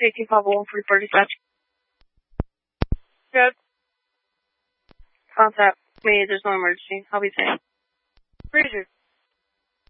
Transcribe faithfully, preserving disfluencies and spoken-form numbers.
eighteen Papa one forty-four dispatch. Good. Contact me, there's no emergency. I'll be safe. Freezer.